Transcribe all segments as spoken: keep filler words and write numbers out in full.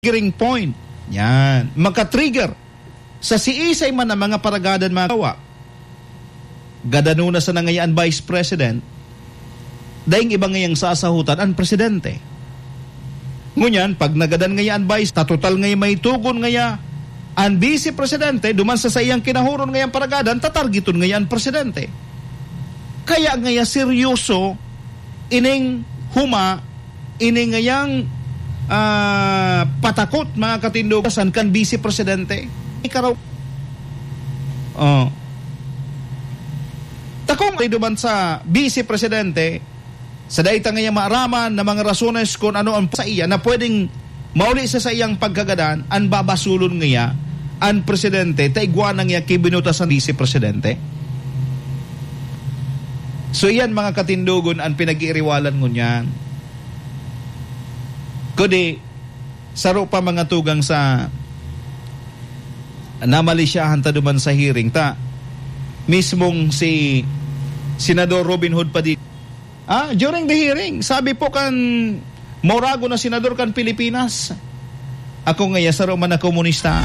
triggering point. Yan. Maka-trigger sa siisay man ang mga paragadan mga kawa. Gadanuna sa nangayaan Vice President, dahing iba ngayang sasahutan ang Presidente. Ngunyan, pag nagadan ngayaan Vice, tatotal ngayon may tugon ngaya, ang Vice Presidente, duman sa sayang kinahuron ngayang paragadan, tatargiton ngayaan Presidente. Kaya ngaya seryoso, ining huma, ining ngayang uh, patakot mga katindugasan kan Vice Presidente. Ikaraw. Oh. Takong ay duman sa Vice Presidente, sa daita ngayang maaraman na mga rasones kung ano ang sa iya na pwedeng mauli sa sayang pagkagadan, ang babasulon ngaya, ang Presidente, taigwanang niya kibinuta sa Vice Presidente. So yan mga katindugon ang pinag-iiriwalan mo niyan. Kundi, saro pa mga tugang sa namalisyahan ta duman sa hearing ta. Mismong si Senador Robin Hood Padilla. Ah, during the hearing, sabi po kan Morago na senador kan Pilipinas. Ako ngaya saro man na komunista.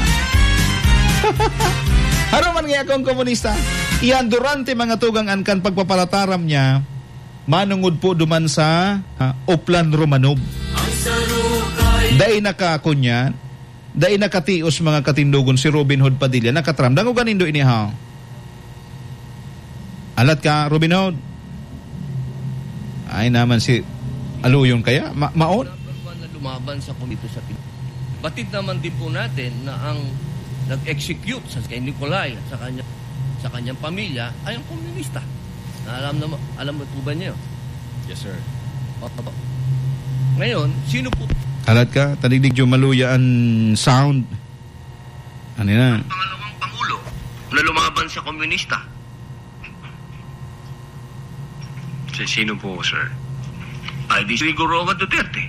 Haro man ngaya akong komunista. Iyan durante mga tugang an kan pagpapalataram niya, manungod po duman sa uh, Oplan Romanov. Dahil nakakunya, dahil nakatios mga katindugon si Robin Hood Padilla, nakatram. Dango ganindo inihaw. Alat ka, Robin Hood? Ay naman si Aluyon kaya? Ma- maon? Na lumaban sa komito sa Pilipinas. Batid naman din po natin na ang nag-execute sa kay Nicolay at sa kanya sa kanyang pamilya ay ang komunista. Na alam na alam mo po ba niyo? Yes, sir. Opo. Ngayon, sino po? Alat ka, talidig yung maluya ang sound. Ano na? Ang pangalawang pangulo na lumaban sa komunista. Si sino po, sir? Ay di Sigoroga Duterte.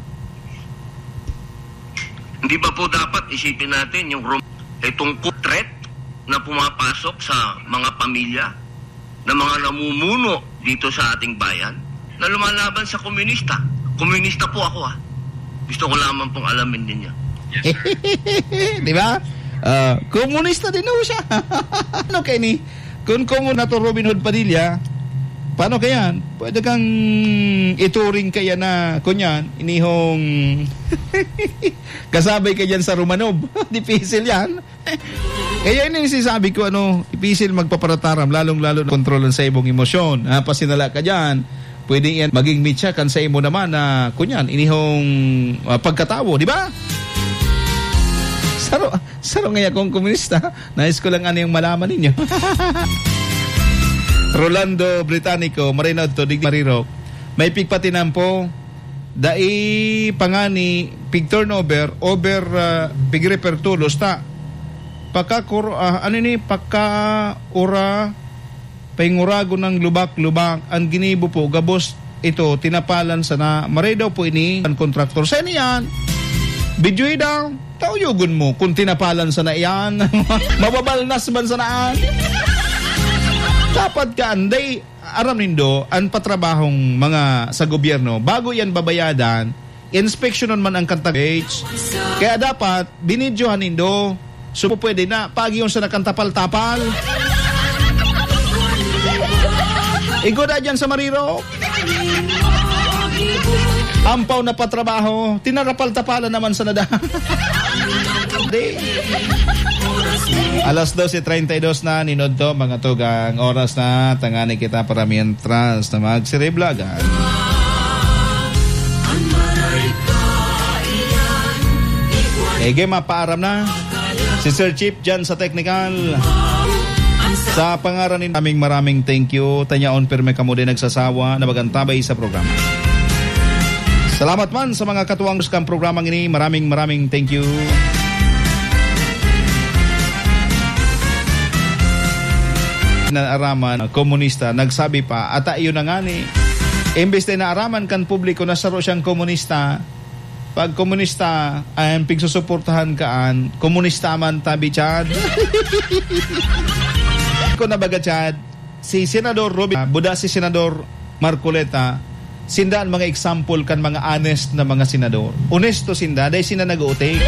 Hindi ba po dapat isipin natin yung rom- itong threat na pumapasok sa mga pamilya na mga namumuno dito sa ating bayan na lumalaban sa komunista. Komunista po ako ah. Gusto ko lamang pong alamin din niya. Yes, sir. Di ba? Uh, komunista din ho siya. Ano kaya ni? Kung komunista to Robin Hood Padilla, paano kaya? Pwede kang ituring kaya na kunyan, inihong kasabay ka dyan sa Romanov. Dipisil yan. Kaya yun yung sinasabi ko, ano, ipisil magpaparataram, lalong-lalo na kontrolan sa ibong emosyon. Ha, pasinala ka dyan. Pwede yan maging mitya kan sa imo naman na kunyan, inihong uh, pagkatawo, di ba? Saro, saro nga akong komunista. Nais ko lang ano yung malaman ninyo. Rolando Britannico, Marinad to, Dig Marirok. May pigpatinan po, dai pangani, pig turnover, over uh, pig repertulos ta. Paka, uh, ano ni, paka ura, paingurago ng lubak-lubak, ang ginibo po, gabos ito, tinapalan sa na, maray daw po ini, ang kontraktor. Sa yan, bidyoy daw, tauyugon mo, kung tinapalan sa na yan, mababalnas man sa naan. Dapat ka, anday, aram nindo, ang patrabahong mga sa gobyerno, bago yan babayadan, inspeksyonon man ang kantagage. Kaya dapat, binidyohan nindo, so pwede na, pag yung sa nakantapal-tapal. Ikaw na dyan sa Mariro. Ampaw na patrabaho, tinarapal-tapalan naman sa nada. Alas dose treinta y dos na ninod to mga tugang oras na tangani kita para mientras na magsireblagan. Ege mapaaram na si Sir Chief dyan sa technical. Sa pangaran ni aming maraming thank you. Tanyaon perme kamo din nagsasawa na magantabay sa programa. Salamat man sa mga katuwang sa programang ini. Maraming maraming thank you. Naaraman, komunista, nagsabi pa, ata iyon na nga ni, imbes na naaraman kan publiko na saro siyang komunista, pag komunista, ay pigsusuportahan kaan, komunista man tabi Chad. Ko na baga Chad, si Senador Robin, buda si Senador Marcoleta, sinda ang mga example kan mga honest na mga senador. Honesto sinda, dahil sina nag-uutay.